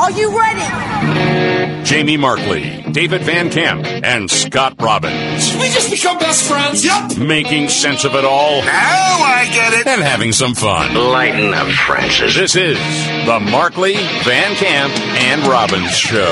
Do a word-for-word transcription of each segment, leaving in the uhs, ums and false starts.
Are you ready? Jamie Markley, David Van Camp, and Scott Robbins. We just become best friends. Yep. Making sense of it all. Now I get it. And having some fun. Lighten up, Francis. This is the Markley, Van Camp, and Robbins Show.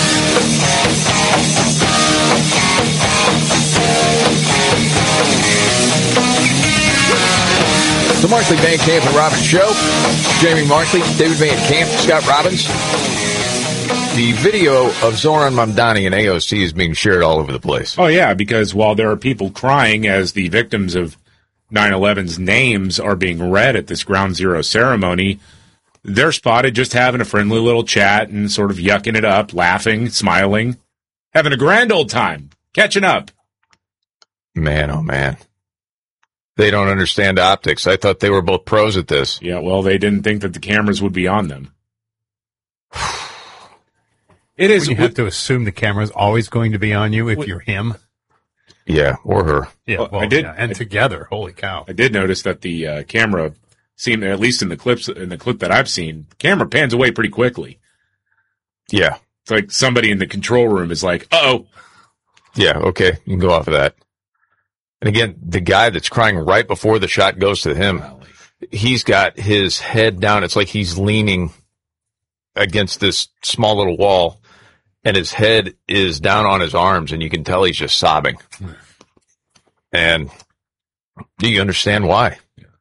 The Markley, Van Camp, and Robbins Show. Jamie Markley, David Van Camp, Scott Robbins. The video of Zoran Mamdani and A O C is being shared all over the place. Oh, yeah, because while there are people crying as the victims of nine eleven's names are being read at this Ground Zero ceremony, they're spotted just having a friendly little chat and sort of yucking it up, laughing, smiling, having a grand old time, catching up. Man, oh, man. They don't understand optics. I thought they were both pros at this. Yeah, well, they didn't think that the cameras would be on them. It is. You have to assume the camera is always going to be on you if what, you're him. Yeah, or her. Yeah, well, well, I did, yeah, and I, together, holy cow! I did notice that the uh, camera seemed, at least in the clips, in the clip that I've seen, the camera pans away pretty quickly. Yeah, it's like somebody in the control room is like, "Uh oh." Yeah, okay, you can go off of that. And again, the guy that's crying right before the shot goes to him, he's got his head down. It's like he's leaning against this small little wall, and his head is down on his arms, and you can tell he's just sobbing. And do you understand why?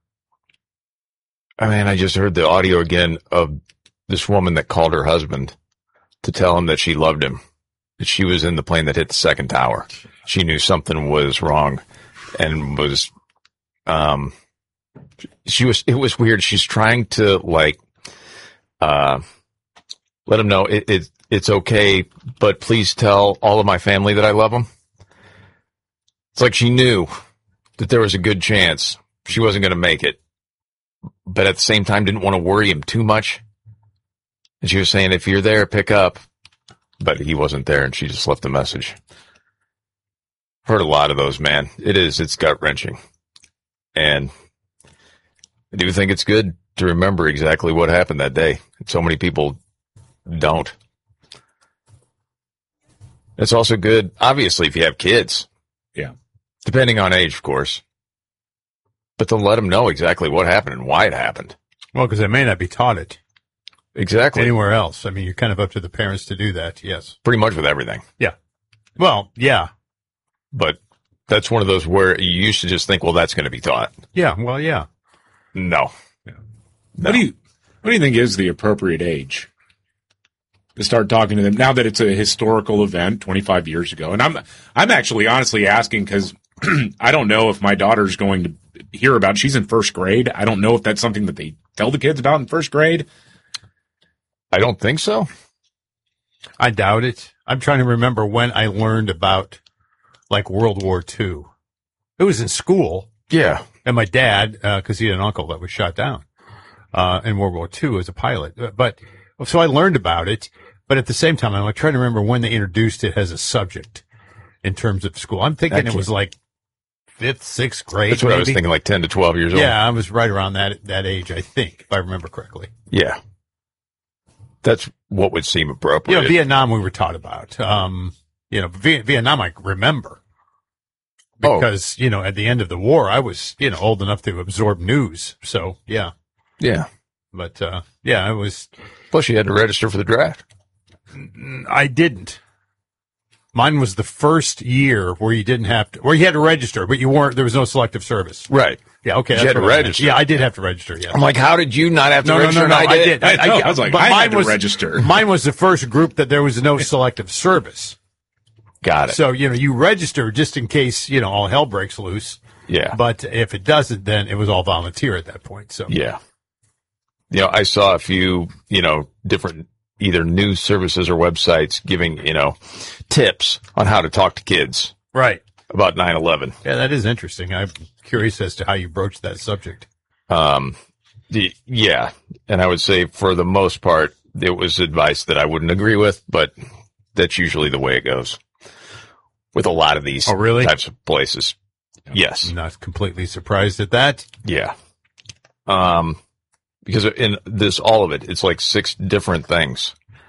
I mean, I just heard the audio again of this woman that called her husband to tell him that she loved him, that she was in the plane that hit the second tower. She knew something was wrong. And was, um, she was, it was weird. She's trying to like, uh, let him know it, it, it's okay, but please tell all of my family that I love them. It's like she knew that there was a good chance she wasn't going to make it, but at the same time didn't want to worry him too much. And she was saying, if you're there, pick up, but he wasn't there, and she just left a message. Heard a lot of those, man. It is. It's gut-wrenching. And I do think it's good to remember exactly what happened that day. So many people don't. It's also good, obviously, if you have kids. Yeah. Depending on age, of course. But to let them know exactly what happened and why it happened. Well, because they may not be taught it. Exactly. Anywhere else. I mean, you're kind of up to the parents to do that, yes. Pretty much with everything. Yeah. Well, yeah. But that's one of those where you used to just think, well, that's going to be taught. Yeah, well, yeah. No. Yeah. no. What do you What do you think is the appropriate age to start talking to them now that it's a historical event twenty-five years ago? And I'm I'm actually honestly asking because I don't know if my daughter's going to hear about it. She's in first grade. I don't know if that's something that they tell the kids about in first grade. I don't think so. I doubt it. I'm trying to remember when I learned about like World War Two. It was in school. Yeah. And my dad, uh, cause he had an uncle that was shot down, uh, in World War Two as a pilot. But, so I learned about it, but at the same time, I'm like trying to remember when they introduced it as a subject in terms of school. I'm thinking it was like fifth, sixth grade. That's what maybe. I was thinking, like ten to twelve years old. Yeah, I was right around that, that age, I think, if I remember correctly. Yeah. That's what would seem appropriate. You know, Vietnam we were taught about. Um, you know, v- Vietnam I remember. Because, oh. you know, at the end of the war, I was, you know, old enough to absorb news. So, yeah. Yeah. But, uh, yeah, I was. Plus, you had to register for the draft. I didn't. Mine was the first year where you didn't have to, where you had to register, but you weren't, there was no selective service. Right. Yeah, okay. You had to register. Yeah, I did have to register, yeah. I'm like, how did you not have to no, register? No, no, no, I did. I did. I, I, I, I was like, but I mine had to was, register. Mine was the first group that there was no selective service. Got it. So, you know, you register just in case, you know, all hell breaks loose. Yeah. But if it doesn't, then it was all volunteer at that point. So, yeah. You know, I saw a few, you know, different either news services or websites giving, you know, tips on how to talk to kids. Right. About nine eleven. Yeah, that is interesting. I'm curious as to how you broached that subject. Um, the, yeah. And I would say for the most part, it was advice that I wouldn't agree with, but that's usually the way it goes with a lot of these oh, really? types of places. Yes. I'm not completely surprised at that. Yeah. Um, because in this, all of it, it's like six different things.